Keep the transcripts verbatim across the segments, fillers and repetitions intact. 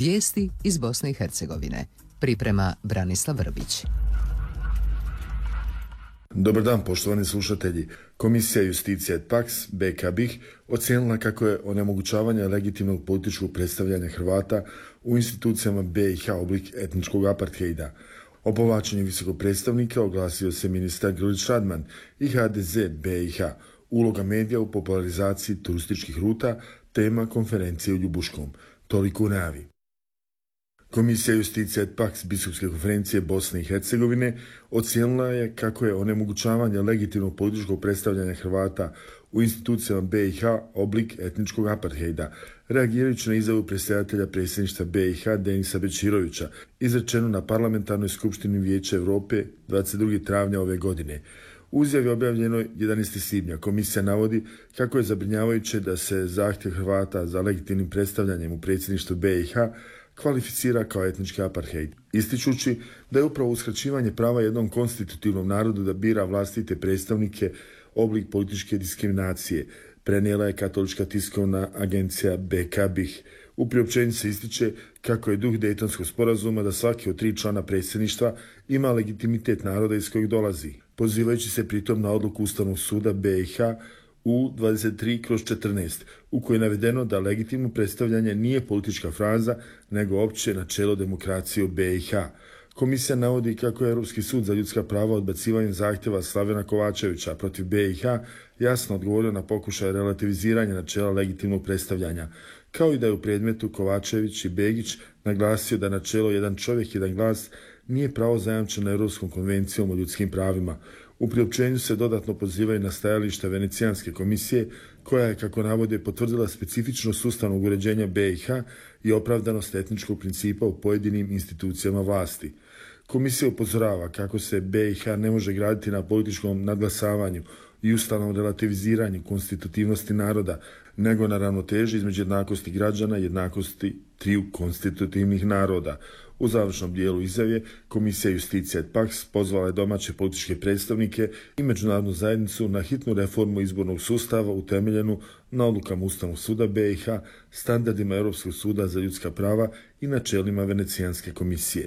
Vijesti iz Bosne i Hercegovine. Priprema Branislav Vrbić. Dobar dan, poštovani slušatelji. Komisija Justicija et Pax, B K B I H, ocijenila kako je onemogućavanje legitimnog političkog predstavljanja Hrvata u institucijama B i H oblik etničkog apartheida. O povlačenju visokog predstavnika oglasio se ministar Grlić Radman i H D Z B i H. Uloga medija u popularizaciji turističkih ruta, tema konferencije u Ljubuškom. Toliko u najavi. Komisija Justicija et Pax Biskupske konferencije Bosne i Hercegovine ocijenila je kako je onemogućavanje legitimnog političkog predstavljanja Hrvata u institucijama B i H oblik etničkog apartheida, reagirajući na izjavu predsjedatelja predsjedništva B i H Denisa Bečirovića, izrečenu na Parlamentarnoj skupštini Vijeća Europe dvadeset drugog travnja ove godine. U izjavi objavljenoj jedanaestog svibnja komisija navodi kako je zabrinjavajuće da se zahtjev Hrvata za legitimnim predstavljanjem u predsjedništvu B i H kvalificira kao etnički apartheid, ističući da je upravo uskraćivanje prava jednom konstitutivnom narodu da bira vlastite predstavnike oblik političke diskriminacije, prenijela je Katolička tiskovna agencija B K B I H. U priopćenju se ističe kako je duh Dejtonskog sporazuma da svaki od tri člana predsjedništva ima legitimitet naroda iz kojeg dolazi, pozivajući se pritom na odluku Ustavnog suda B i H U dvadeset tri kroz četrnaest, u kojoj je navedeno da legitimno predstavljanje nije politička fraza, nego opće načelo demokracije u B i H. Komisija navodi kako je Europski sud za ljudska prava odbacivanjem zahtjeva Slavena Kovačevića protiv B i H jasno odgovorio na pokušaj relativiziranja načela legitimnog predstavljanja, kao i da je u predmetu Kovačević i Begić naglasio da načelo jedan čovjek, jedan glas nije pravo zajamčeno Europskom konvencijom o ljudskim pravima. U priopćenju se dodatno pozivaju na stajalište Venecijanske komisije, koja je, kako navode, potvrdila specifičnost ustavnog uređenja B i H i opravdanost etničkog principa u pojedinim institucijama vlasti. Komisija upozorava kako se B i H ne može graditi na političkom nadglasavanju i ustavnom relativiziranju konstitutivnosti naroda, nego na ravnoteži između jednakosti građana i jednakosti triju konstitutivnih naroda. U završnom dijelu izjave Komisija Justicija et Pax pozvala je domaće političke predstavnike i međunarodnu zajednicu na hitnu reformu izbornog sustava utemeljenu na odlukama Ustavnog suda B i H, standardima Europskog suda za ljudska prava i načelima Venecijanske komisije.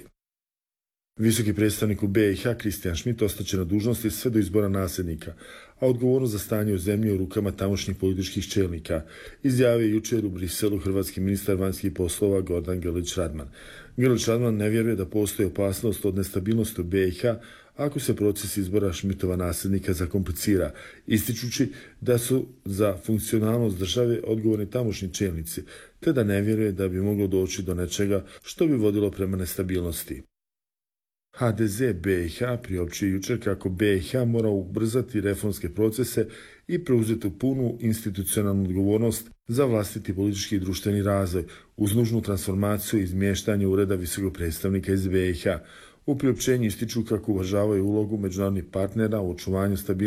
Visoki predstavnik u B i H Kristijan Schmidt ostaće na dužnosti sve do izbora nasljednika, a odgovornost za stanje u zemlji u rukama tamošnjih političkih čelnika, izjavio jučer u Briselu hrvatski ministar vanjskih poslova Gordan Grlić Radman. Grlić Radman ne vjeruje da postoji opasnost od nestabilnosti u B i H ako se proces izbora Schmidtova nasljednika zakomplicira, ističući da su za funkcionalnost države odgovorni tamošnji čelnici, te da ne vjeruje da bi moglo doći do nečega što bi vodilo prema nestabilnosti. H D Z B i H priopćio jučer kako B i H mora ubrzati reformske procese i preuzeti punu institucionalnu odgovornost za vlastiti politički i društveni razvoj, uz nužnu transformaciju i izmještanje ureda visokog predstavnika iz B i H. U priopćenju ističu kako uvažavaju ulogu međunarodnih partnera u očuvanju stabilnosti